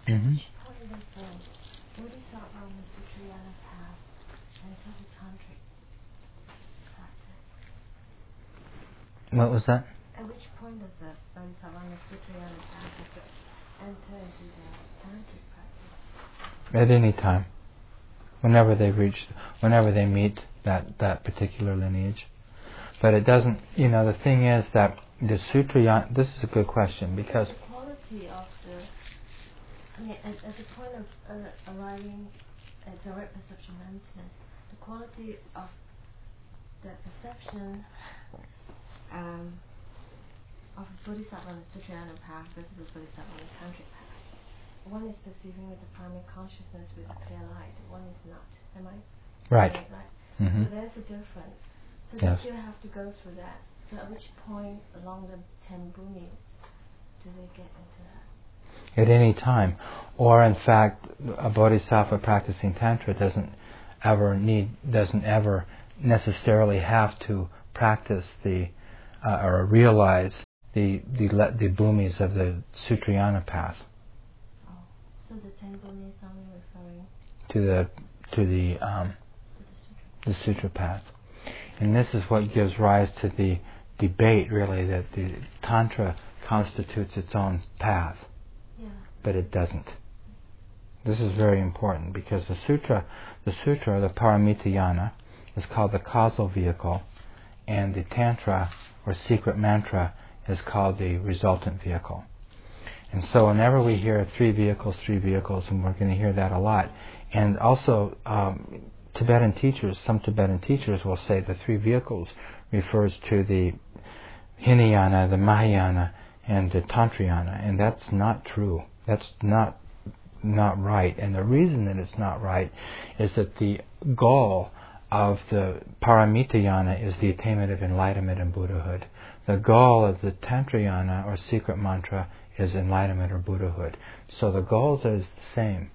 Mm-hmm. Which point of the Bodhisattva on the Sutrayana path enter the tantric practice? What was that? At which point does the Bodhisattva on the Sutrayana path have to enter into the tantric practice? At any time. Whenever they meet that particular lineage. But it doesn't, the thing is that the Sutrayana, this is a good question, because the quality of at the point of arriving at direct perception emptiness, the quality of the perception of Bodhisattva on the Sutrayana path versus the Bodhisattva on the tantric path. One is perceiving with the primary consciousness with a clear light, one is not. Am I? Right. Right. Mm-hmm. So there's a difference. So Yes. they still have to go through that. So at which point along the 10 bhumis do they get into that? At any time. Or in fact, a bodhisattva practicing Tantra doesn't ever necessarily have to practice or realize the bhumis of the Sutrayana path. Oh, so the 10 bhumis only referring to the sutra path. And this is what gives rise to the debate, really, that the Tantra constitutes its own path. Yeah. But it doesn't. This is very important because the sutra, the Paramitayana, is called the causal vehicle, and the Tantra, or secret mantra, is called the resultant vehicle. And so whenever we hear three vehicles, and we're going to hear that a lot, and also some Tibetan teachers will say the three vehicles refers to the Hinayana, the Mahayana, and the Tantrayana, and that's not true. That's not right. And the reason that it's not right is that the goal of the Paramitayana is the attainment of enlightenment and Buddhahood. The goal of the Tantrayana, or secret mantra, is enlightenment or Buddhahood. So the goals are the same.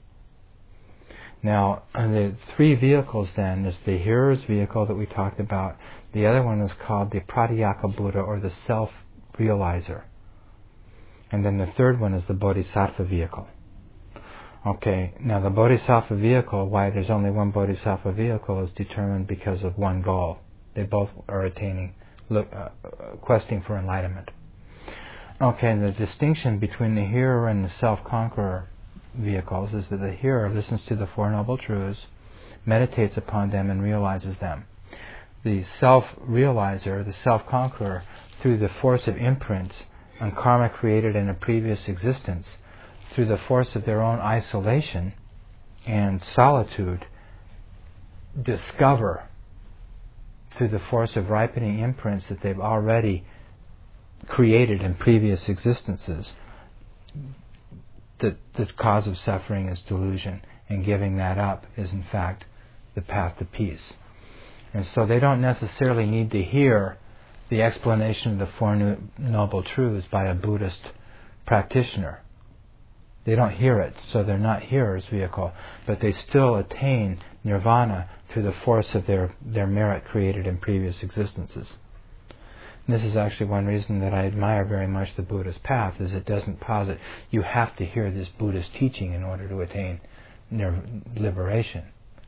Now, the three vehicles then is the hearer's vehicle that we talked about. The other one is called the Pratyeka Buddha, or the self-realizer. And then the third one is the Bodhisattva vehicle. Okay, now the Bodhisattva vehicle, why there's only one Bodhisattva vehicle, is determined because of one goal. They both are questing for enlightenment. Okay, and the distinction between the hearer and the self-conqueror vehicles is that the hearer listens to the Four Noble Truths, meditates upon them, and realizes them. The self-realizer, the self-conqueror, through the force of imprints on karma created in a previous existence, through the force of their own isolation and solitude, discover, through the force of ripening imprints that they've already created in previous existences, that the cause of suffering is delusion, and giving that up is in fact the path to peace. And so they don't necessarily need to hear the explanation of the Four Noble Truths by a Buddhist practitioner. They don't hear it, so they're not hearer's vehicle, but they still attain nirvana through the force of their merit created in previous existences. And this is actually one reason that I admire very much the Buddhist path, is it doesn't posit you have to hear this Buddhist teaching in order to attain liberation.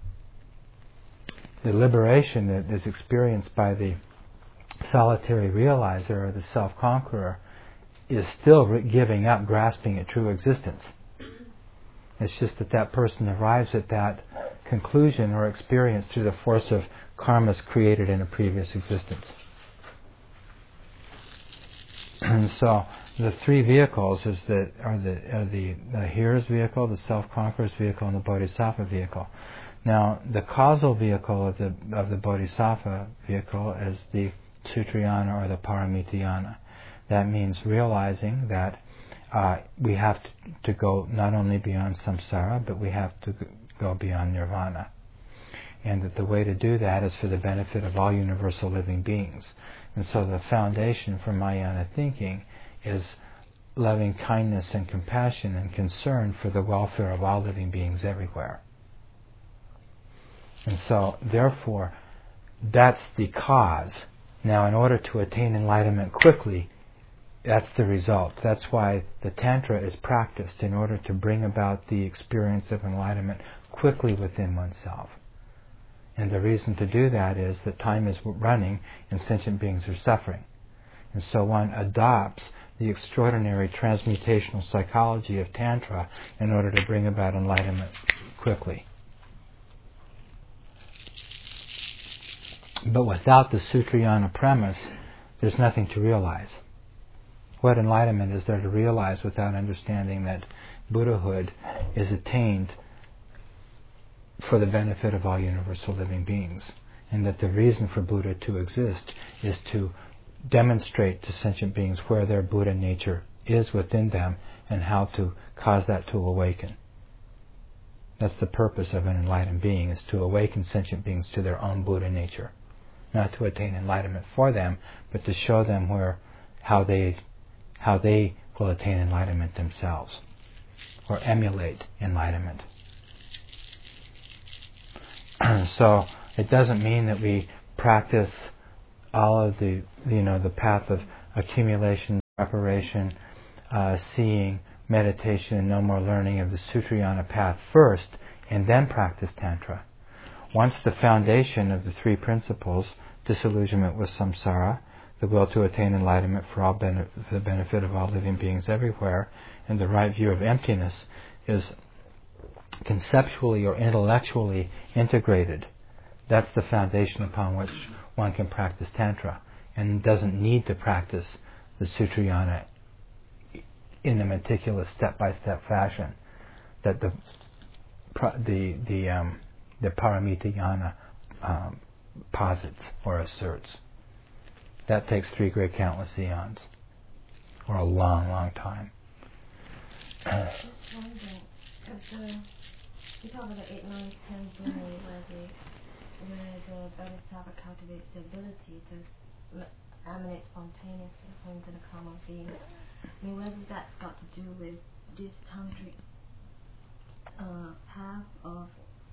The liberation that is experienced by the solitary realizer, or the self-conqueror, is still giving up grasping at true existence. It's just that person arrives at that conclusion or experience through the force of karmas created in a previous existence. And so the three vehicles are the hearer's vehicle, the self-conqueror's vehicle, and the bodhisattva vehicle. Now, the causal vehicle of the bodhisattva vehicle is the Sutrayana, or the Paramitayana. That means realizing that we have to go not only beyond samsara, but we have to go beyond nirvana. And that the way to do that is for the benefit of all universal living beings. And so the foundation for Mahayana thinking is loving kindness and compassion and concern for the welfare of all living beings everywhere. And so, therefore, that's the cause. Now, in order to attain enlightenment quickly, That's the result. That's why the Tantra is practiced in order to bring about the experience of enlightenment quickly within oneself. And the reason to do that is that time is running and sentient beings are suffering. And so one adopts the extraordinary transmutational psychology of Tantra in order to bring about enlightenment quickly. But without the Sutrayana premise, there's nothing to realize. What enlightenment is there to realize without understanding that Buddhahood is attained for the benefit of all universal living beings, and that the reason for Buddha to exist is to demonstrate to sentient beings where their Buddha nature is within them and how to cause that to awaken. That's the purpose of an enlightened being, is to awaken sentient beings to their own Buddha nature. Not to attain enlightenment for them, but to show them how they will attain enlightenment themselves, or emulate enlightenment. So it doesn't mean that we practice all of the path of accumulation, preparation, seeing, meditation, and no more learning of the Sutrayana path first, and then practice Tantra. Once the foundation of the three principles, disillusionment with samsara, the will to attain enlightenment for the benefit of all living beings everywhere, and the right view of emptiness is conceptually or intellectually integrated, that's the foundation upon which one can practice Tantra, and doesn't need to practice the Sutrayana in a meticulous step-by-step fashion that the Paramitayana posits or asserts. That takes 3 great countless eons, or a long, long time. Just wondering, because you talk about the 8, 9, 10 journey where the Bodhisattva cultivates the ability to emanate spontaneously according to the karma of being. I mean, whether that's got to do with this tantric path of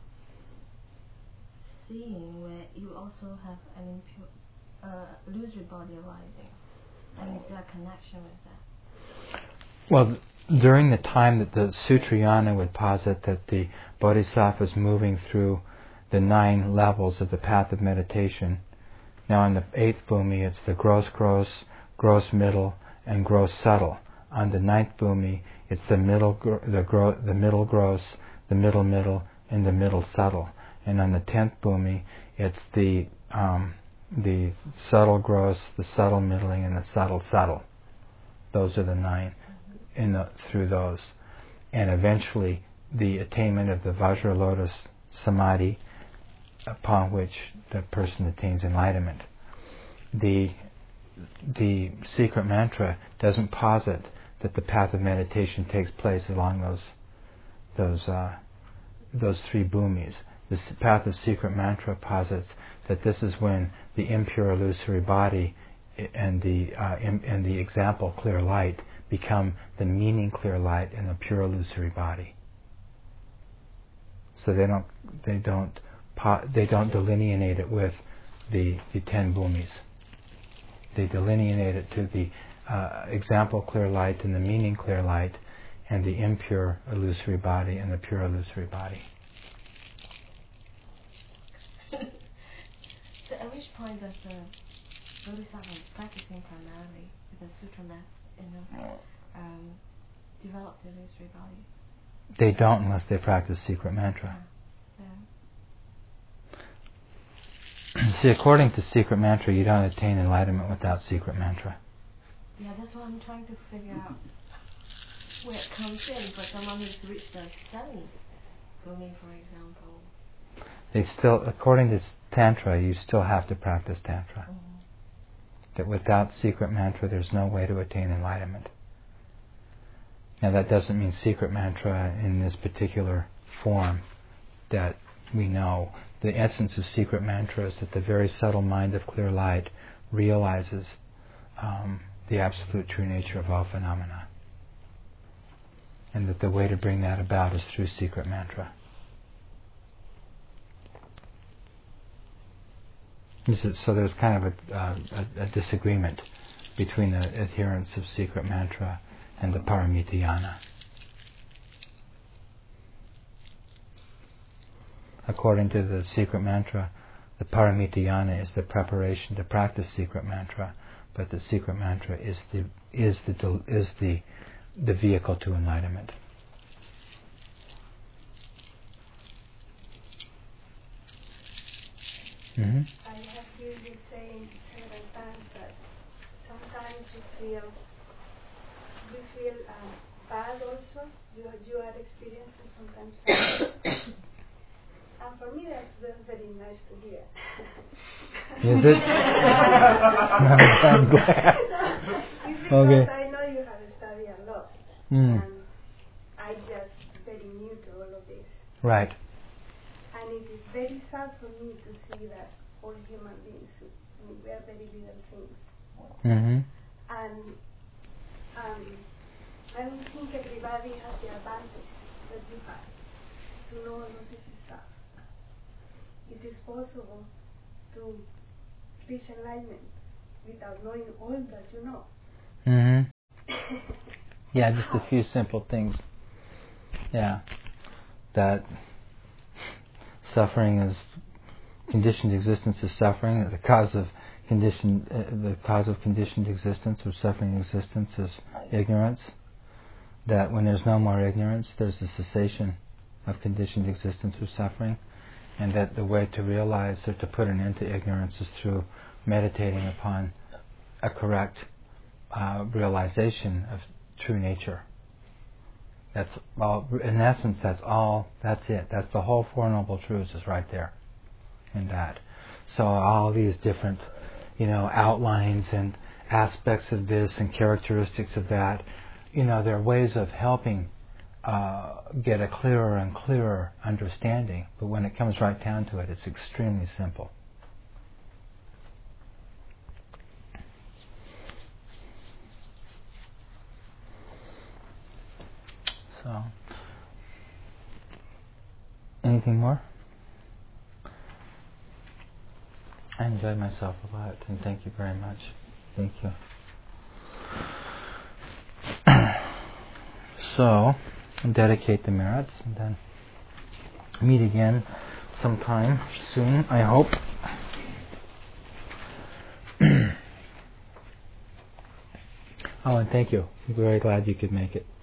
seeing, where you also have an illusory body arising, and is there a connection with that? Well, during the time that the Sutrayana would posit that the Bodhisattva is moving through the 9 levels of the path of meditation, now in the 8th bhumi it's the gross, middle, and gross subtle. On the 9th bhumi it's the middle gross, the middle, and the middle subtle. And on the 10th bhumi it's the subtle gross, the subtle middling, and the subtle subtle. Those are the 9 through those. And eventually the attainment of the Vajra Lotus Samadhi, upon which the person attains enlightenment. The secret mantra doesn't posit that the path of meditation takes place along those 3 bhumis. The path of secret mantra posits that this is when the impure illusory body and the example clear light become the meaning clear light in the pure illusory body. So they don't delineate it with the 10 bhumis. They delineate it to the example clear light and the meaning clear light, and the impure illusory body and the pure illusory body. So at which point does the Bodhisattva practicing primarily with the sutra method, develop the illusory body? They don't unless they practice secret mantra. See, according to secret mantra, you don't attain enlightenment without secret mantra. Yeah, that's what I'm trying to figure out where it comes in for someone who's reached the 7th bhumi, for example. They still, according to Tantra, you still have to practice Tantra. Mm-hmm. That without secret mantra, there's no way to attain enlightenment. Now, that doesn't mean secret mantra in this particular form that we know. The essence of secret mantra is that the very subtle mind of clear light realizes the absolute true nature of all phenomena. And that the way to bring that about is through secret mantra. So there's kind of a disagreement between the adherents of secret mantra and the Paramitayana. According to the secret mantra, the Paramitayana is the preparation to practice secret mantra, but the secret mantra is the vehicle to enlightenment. Mm-hmm. I have heard you saying several times that sometimes we feel bad also. You are experiencing sometimes sadness. And for me that's very nice to hear. Is it? I'm glad. Because Okay. I know you have studied a lot. Mm. And I just very new to all of this. Right. And it is very sad for me to see that all human beings, we are very little things. Mm-hmm. And I don't think everybody has the advantage that you have to know all of this stuff. It is possible to reach enlightenment without knowing all that you know. Mm-hmm. Yeah, just a few simple things. Yeah. That suffering is conditioned existence is suffering. The cause of conditioned existence or suffering existence is ignorance. That when there's no more ignorance, there's a cessation of conditioned existence or suffering, and that the way to realize or to put an end to ignorance is through meditating upon a correct realization of true nature. That's all. In essence, that's all. That's it. That's the whole Four Noble Truths is right there in that. So all these different, outlines and aspects of this and characteristics of that, there are ways of helping get a clearer and clearer understanding. But when it comes right down to it, it's extremely simple. So, anything more? I enjoyed myself a lot, and thank you very much. Thank you. So, dedicate the merits, and then meet again sometime soon, I hope. Oh, and thank you. I'm very glad you could make it.